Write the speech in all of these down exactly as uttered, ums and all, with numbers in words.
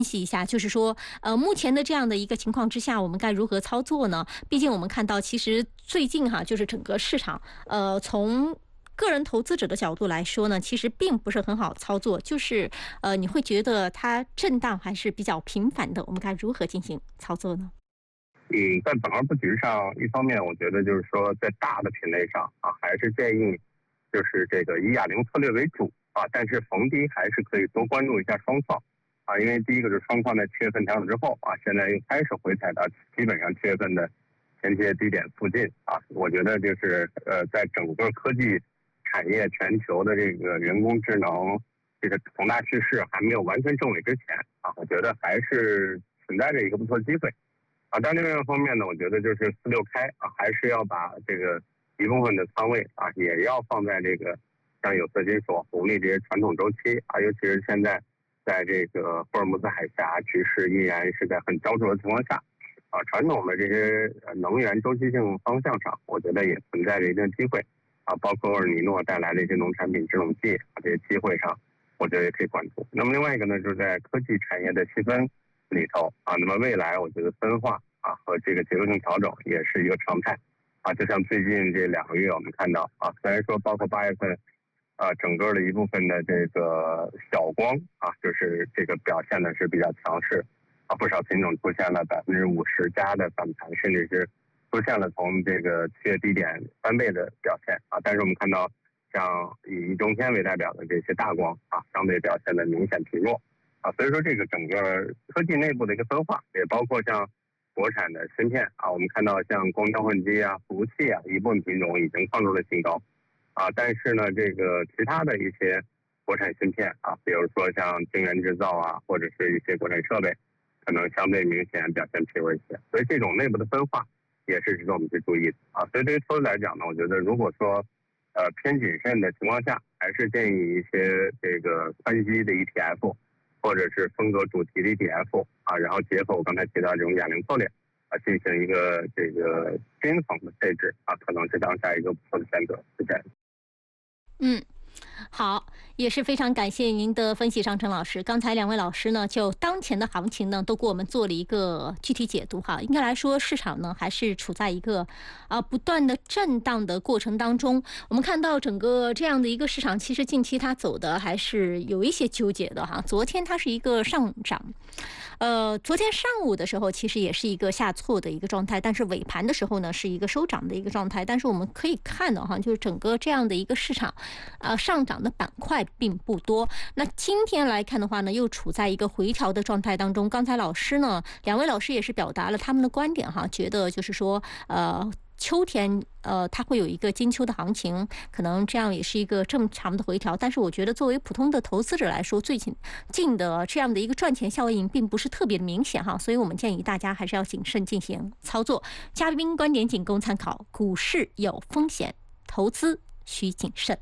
分析一下，就是说，呃，目前的这样的一个情况之下，我们该如何操作呢？毕竟我们看到，其实最近哈，就是整个市场，呃，从个人投资者的角度来说呢，其实并不是很好操作，就是呃，你会觉得它震荡还是比较频繁的，我们该如何进行操作呢？ 嗯，在本轮布局上，一方面我觉得就是说，在大的品类上啊，还是建议就是这个以哑铃策略为主啊，但是逢低还是可以多关注一下双创啊，因为第一个是双创在七月份调整之后啊，现在又开始回踩到基本上七月份的前期低点附近啊，我觉得就是呃，在整个科技产业全球的这个人工智能这个宏大趋势还没有完全正轨之前啊，我觉得还是存在着一个不错的机会。啊，但另外一方面呢，我觉得就是四六开啊，还是要把这个一部分的仓位啊，也要放在这个像有色金属、红利这些传统周期啊，尤其是现在在这个霍尔木兹海峡局势依然是在很焦灼的情况下，啊，传统的这些能源周期性方向上，我觉得也存在着一定机会啊，包括厄尔尼诺带来的一些农产品制冷剂啊这些机会上，我觉得也可以关注。那么另外一个呢，就是在科技产业的细分里头啊，那么未来我觉得分化啊和这个结构性调整也是一个常态啊，就像最近这两个月我们看到啊，虽然说包括八月份啊，整个的一部分的这个小光啊，就是这个表现的是比较强势啊，不少品种出现了百分之五十加的反弹，甚至是出现了从这个七月低点翻倍的表现啊，但是我们看到像以一中天为代表的这些大光啊，相对表现的明显疲弱。啊，所以说这个整个科技内部的一个分化，也包括像国产的芯片啊，我们看到像光交换机啊、服务器啊，一部分品种已经创出了新高，啊，但是呢，这个其他的一些国产芯片啊，比如说像晶圆制造啊，或者是一些国产设备，可能相对明显表现疲弱一些，所以这种内部的分化也是值得我们去注意的啊。所以对于投资来讲呢，我觉得如果说呃偏谨慎的情况下，还是建议一些这个宽基的 E T F。或者是风格主题的 E T F 啊，然后结合我刚才提到这种哑铃策略啊，进行一个这个均衡的配置啊，可能是当下一个不错的选择，是这样。 嗯。好，也是非常感谢您的分析，张晨老师。刚才两位老师呢，就当前的行情呢，都给我们做了一个具体解读哈。应该来说，市场呢还是处在一个啊不断的震荡的过程当中。我们看到整个这样的一个市场，其实近期它走的还是有一些纠结的哈。昨天它是一个上涨。呃，昨天上午的时候，其实也是一个下挫的一个状态，但是尾盘的时候呢，是一个收涨的一个状态。但是我们可以看到哈，就是整个这样的一个市场，呃，上涨的板块并不多。那今天来看的话呢，又处在一个回调的状态当中。刚才老师呢，两位老师也是表达了他们的观点哈，觉得就是说，呃。秋天，呃，它会有一个金秋的行情，可能这样也是一个正常的回调。但是我觉得，作为普通的投资者来说，最近近的这样的一个赚钱效应并不是特别的明显哈，所以我们建议大家还是要谨慎进行操作。嘉宾观点仅供参考，股市有风险，投资需谨慎。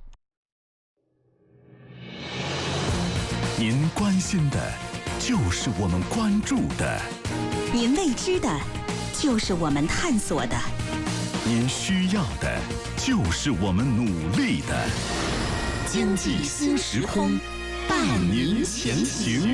您关心的，就是我们关注的； 您未知的，就是我们探索的。 您需要的，就是我们努力的。经济新时空，伴您前行。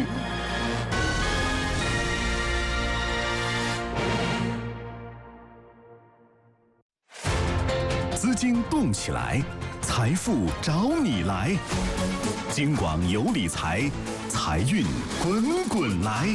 资金动起来，财富找你来。京广有理财，财运滚滚来。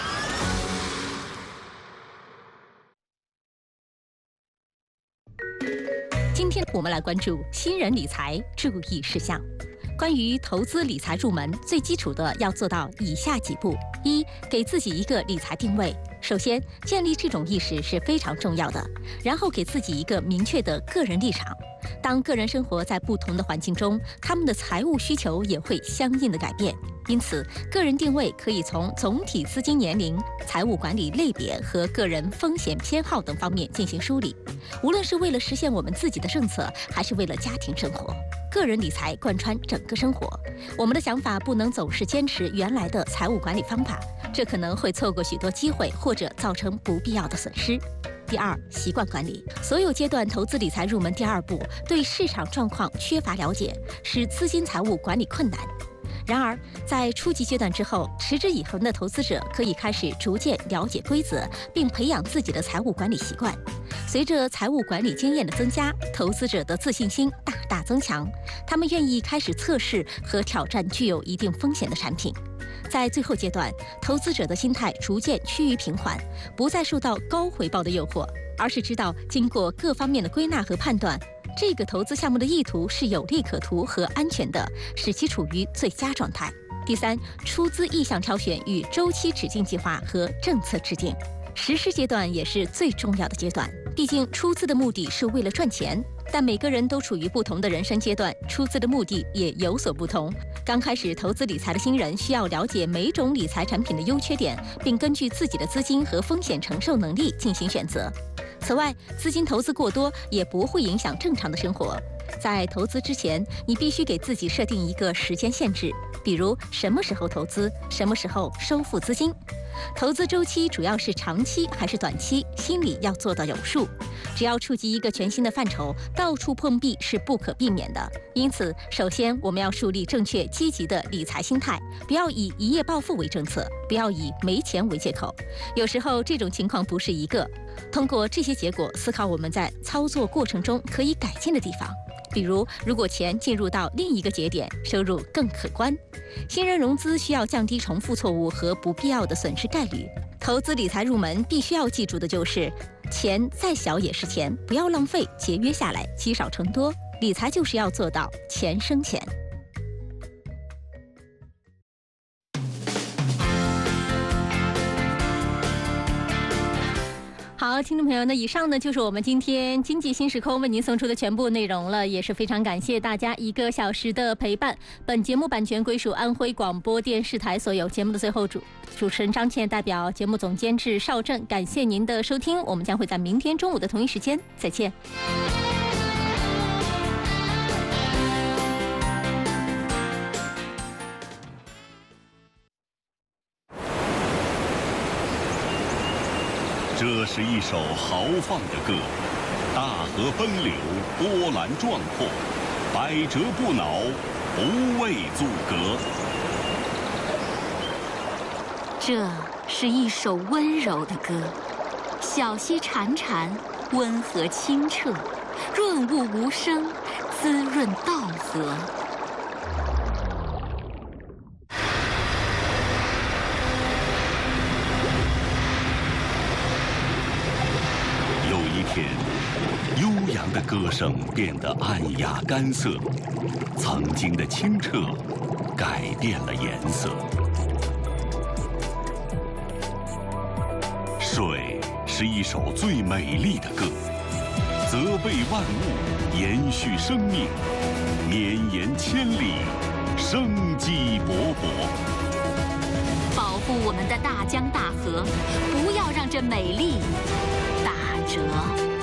今天我们来关注新人理财注意事项。关于投资理财入门，最基础的要做到以下几步：一、给自己一个理财定位。首先，建立这种意识是非常重要的。然后，给自己一个明确的个人立场。当个人生活在不同的环境中，他们的财务需求也会相应的改变。因此，个人定位可以从总体资金年龄、财务管理类别和个人风险偏好等方面进行梳理。无论是为了实现我们自己的政策，还是为了家庭生活，个人理财贯穿整个生活。我们的想法不能总是坚持原来的财务管理方法，这可能会错过许多机会，或者造成不必要的损失。第二，习惯管理。所有阶段投资理财入门第二步，对市场状况缺乏了解，使资金财务管理困难。 然而，在初级阶段之后，持之以恒的投资者可以开始逐渐了解规则，并培养自己的财务管理习惯。随着财务管理经验的增加，投资者的自信心大大增强，他们愿意开始测试和挑战具有一定风险的产品。在最后阶段，投资者的心态逐渐趋于平缓，不再受到高回报的诱惑，而是知道经过各方面的归纳和判断，这个投资项目的意图是有利可图和安全的，使其处于最佳状态。第三，出资意向挑选与周期指径计划和政策制定。实施阶段也是最重要的阶段，毕竟出资的目的是为了赚钱，但每个人都处于不同的人生阶段，出资的目的也有所不同。刚开始投资理财的新人需要了解每种理财产品的优缺点，并根据自己的资金和风险承受能力进行选择。此外，资金投资过多也不会影响正常的生活。在投资之前，你必须给自己设定一个时间限制，比如什么时候投资，什么时候收复资金。投资周期主要是长期还是短期，心里要做到有数。只要触及一个全新的范畴，到处碰壁是不可避免的。因此，首先我们要树立正确积极的理财心态，不要以一夜暴富为政策，不要以没钱为借口。有时候这种情况不是一个。通过这些结果思考我们在操作过程中可以改进的地方。比如，如果钱进入到另一个节点，收入更可观。新人融资需要降低重复错误和不必要的损失概率。投资理财入门必须要记住的就是，钱再小也是钱，不要浪费，节约下来，积少成多。理财就是要做到钱生钱。好，听众朋友，那以上呢就是我们今天经济新时空为您送出的全部内容了，也是非常感谢大家一个小时的陪伴。本节目版权归属安徽广播电视台所有。节目的最后主主持人张倩代表节目总监制邵正，感谢您的收听，我们将会在明天中午的同一时间再见。 这是一首豪放的歌，大河奔流，波澜壮阔，百折不挠，不畏阻隔。 这是一首温柔的歌，小溪潺潺，温和清澈，润物无声，滋润稻禾。 悠扬的歌声变得暗哑干涩，曾经的清澈改变了颜色。水是一首最美丽的歌，责备万物，延续生命，绵延千里，生机勃勃。 保护我们的大江大河，不要让这美丽打折。